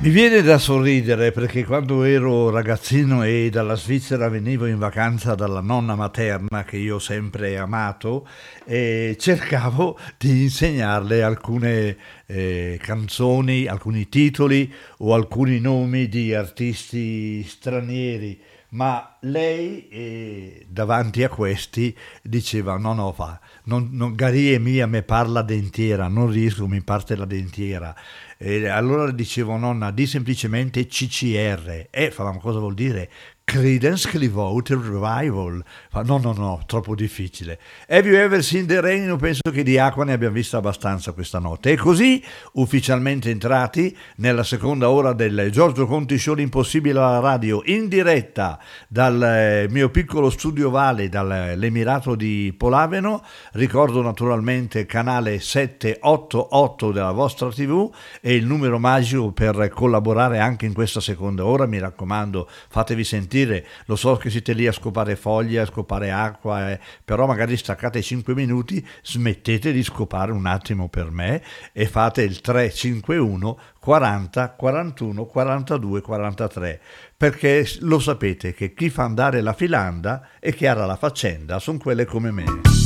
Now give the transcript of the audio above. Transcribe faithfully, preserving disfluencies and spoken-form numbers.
Mi viene da sorridere perché quando ero ragazzino e dalla Svizzera venivo in vacanza dalla nonna materna, che io ho sempre amato, e cercavo di insegnarle alcune eh, canzoni, alcuni titoli o alcuni nomi di artisti stranieri, ma lei eh, davanti a questi diceva no no fa, non, non, Garie mia me parla dentiera, non riesco, mi parte la dentiera. E allora dicevo nonna, di semplicemente C C R. E fa, ma cosa vuol dire? Creedence Clearwater Revival. Fa, no, no, no, troppo difficile. Have you ever seen the rain? Io penso che di acqua ne abbiamo vista abbastanza questa notte. E così, ufficialmente entrati nella seconda ora del Giorgio Conti Show Impossibile alla radio, in diretta dal eh, mio piccolo studio Vale, dall'Emirato di Polaveno. Ricordo naturalmente canale settecentottantotto della vostra tivù e il numero magico per collaborare anche in questa seconda ora. Mi raccomando, fatevi sentire. Lo so che siete lì a scopare foglie, a scopare acqua, eh, però magari staccate cinque minuti, smettete di scopare un attimo per me e fate il tre cinque uno quaranta quarantuno quarantadue quarantatré, perché lo sapete che chi fa andare la filanda e chiara la faccenda sono quelle come me.